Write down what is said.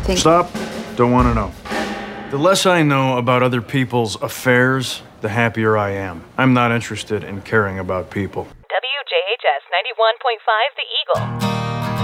Stop. Don't want to know. The less I know about other people's affairs, the happier I am. I'm not interested in caring about people. WJHS 91.5 The Eagle.